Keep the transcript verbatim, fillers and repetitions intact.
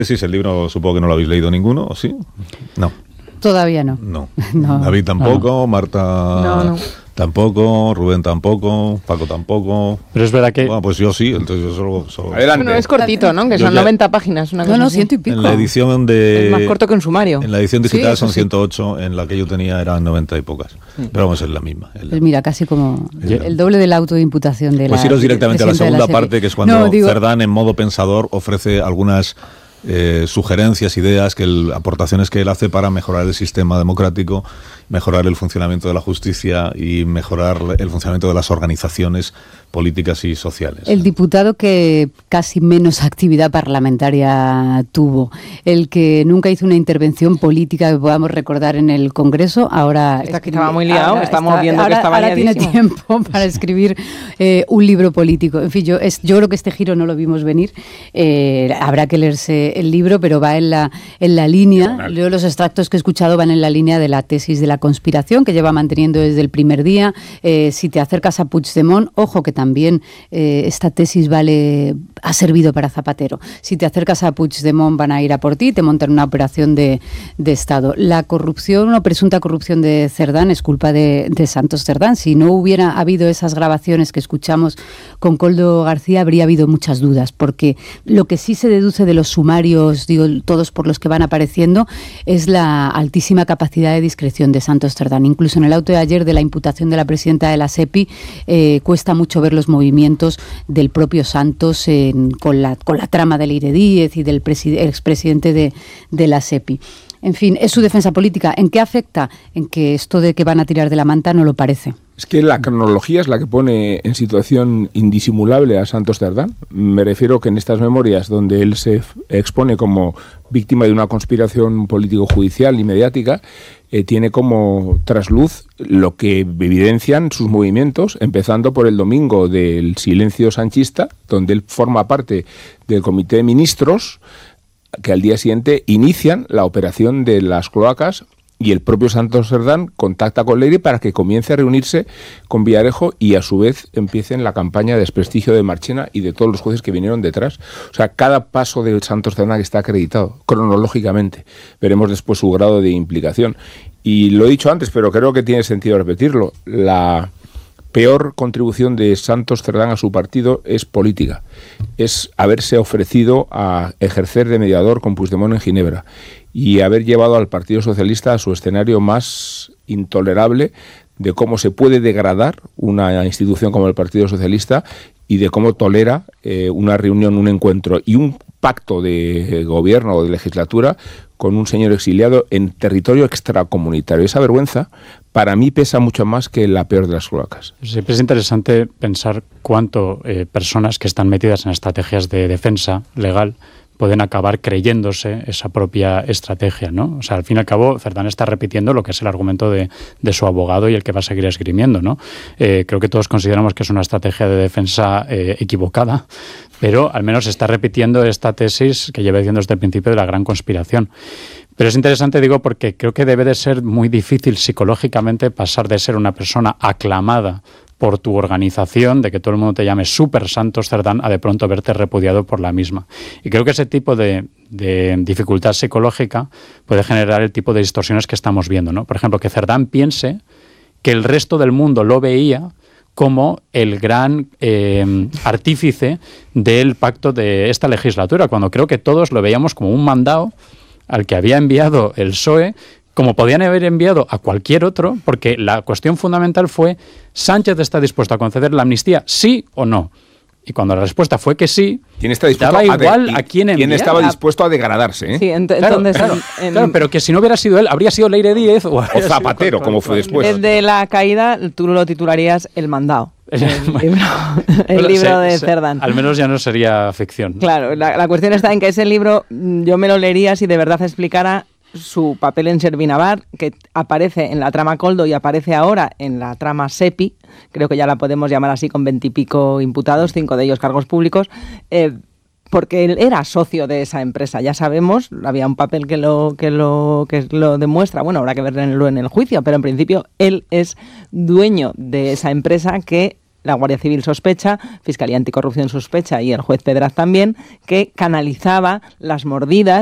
Sí, el libro supongo que no lo habéis leído ninguno, ¿o sí? No. Todavía no. No. no. David tampoco, no. Marta no, no. tampoco, Rubén tampoco, Paco tampoco. Pero es verdad que... Bueno, pues yo sí, entonces yo solo... solo... Adelante. Bueno, es cortito, ¿no? Que son ya... noventa páginas. Una no, no, ciento y pico. En la edición de... Es más corto que un sumario. En la edición digital sí, son ciento ocho, sí. En la que yo tenía eran noventa y pocas. Sí. Pero vamos, es la misma. Es la... Pues mira, casi como el, el doble de la auto de imputación de la... Pues iros directamente a la segunda la parte, que es cuando no, digo... Cerdán, en modo pensador, ofrece algunas... Eh, sugerencias, ideas, que el, aportaciones que él hace para mejorar el sistema democrático, mejorar el funcionamiento de la justicia y mejorar el funcionamiento de las organizaciones políticas y sociales. El diputado que casi menos actividad parlamentaria tuvo, el que nunca hizo una intervención política que podamos recordar en el Congreso, ahora... Está, estaba muy liado, ahora, estamos está, viendo ahora, que estaba ahora tiene tiempo para escribir eh, un libro político. En fin, yo, es, yo creo que este giro no lo vimos venir. Eh, habrá que leerse el libro, pero va en la, en la línea, leo los extractos que he escuchado, van en la línea de la tesis de la conspiración, que lleva manteniendo desde el primer día. Eh, si te acercas a Puigdemont, ojo que también eh, esta tesis vale ha servido para Zapatero. Si te acercas a Puigdemont van a ir a por ti, te montan una operación de, de Estado. La corrupción o presunta corrupción de Cerdán es culpa de, de Santos Cerdán. Si no hubiera habido esas grabaciones que escuchamos con Koldo García, habría habido muchas dudas, porque lo que sí se deduce de los sumarios, digo, todos por los que van apareciendo, es la altísima capacidad de discreción de Santos Cerdán. Incluso en el auto de ayer de la imputación de la presidenta de la SEPI, eh, cuesta mucho ver los movimientos del propio Santos en, con, la, con la trama de Leire Díez y del preside, expresidente de, de la SEPI. En fin, es su defensa política. ¿En qué afecta? En que esto de que van a tirar de la manta no lo parece. Es que la cronología es la que pone en situación indisimulable a Santos Cerdán. Me refiero que en estas memorias donde él se expone como víctima de una conspiración político-judicial y mediática, eh, tiene como trasluz lo que evidencian sus movimientos, empezando por el domingo del silencio sanchista, donde él forma parte del comité de ministros, que al día siguiente inician la operación de las cloacas, y el propio Santos Cerdán contacta con Leire para que comience a reunirse con Villarejo y a su vez empiecen la campaña de desprestigio de Marchena y de todos los jueces que vinieron detrás. O sea, cada paso de Santos Cerdán está acreditado cronológicamente. Veremos después su grado de implicación. Y lo he dicho antes, pero creo que tiene sentido repetirlo. La peor contribución de Santos Cerdán a su partido es política. Es haberse ofrecido a ejercer de mediador con Puigdemont en Ginebra y haber llevado al Partido Socialista a su escenario más intolerable de cómo se puede degradar una institución como el Partido Socialista y de cómo tolera eh, una reunión, un encuentro y un pacto de gobierno o de legislatura con un señor exiliado en territorio extracomunitario. Esa vergüenza para mí pesa mucho más que la peor de las cloacas. Siempre es interesante pensar cuánto eh, personas que están metidas en estrategias de defensa legal pueden acabar creyéndose esa propia estrategia, ¿no? O sea, al fin y al cabo, Cerdán está repitiendo lo que es el argumento de, de su abogado y el que va a seguir esgrimiendo, ¿no? Eh, creo que todos consideramos que es una estrategia de defensa eh, equivocada, pero al menos está repitiendo esta tesis que lleva diciendo desde el principio de la gran conspiración. Pero es interesante, digo, porque creo que debe de ser muy difícil psicológicamente pasar de ser una persona aclamada por tu organización, de que todo el mundo te llame Super Santos Cerdán, a de pronto verte repudiado por la misma. Y creo que ese tipo de, de dificultad psicológica puede generar el tipo de distorsiones que estamos viendo, ¿no? Por ejemplo, que Cerdán piense que el resto del mundo lo veía como el gran eh, artífice del pacto de esta legislatura, cuando creo que todos lo veíamos como un mandado al que había enviado el P S O E, como podían haber enviado a cualquier otro, porque la cuestión fundamental fue: ¿Sánchez está dispuesto a conceder la amnistía, sí o no? Y cuando la respuesta fue que sí, ¿quién está dispuesto daba a igual de, a quién enviar? ¿Quién estaba dispuesto a degradarse? ¿eh? Sí, ent claro, entonces... Claro, en, en, claro, pero que si no hubiera sido él, habría sido Leire Díez o, o Zapatero, sido, como fue después. Desde la caída, tú lo titularías El Mandado. El libro, el libro de Cerdán. Al menos ya no sería ficción. Claro, la, la cuestión está en que ese libro yo me lo leería si de verdad explicara su papel en Servinavar, que aparece en la trama Koldo y aparece ahora en la trama SEPI, creo que ya la podemos llamar así, con veintipico imputados, cinco de ellos cargos públicos, eh, porque él era socio de esa empresa, ya sabemos, había un papel que lo, que lo, que lo demuestra, bueno, habrá que verlo en el juicio, pero en principio él es dueño de esa empresa que la Guardia Civil sospecha, Fiscalía Anticorrupción sospecha y el juez Pedraz también, que canalizaba las mordidas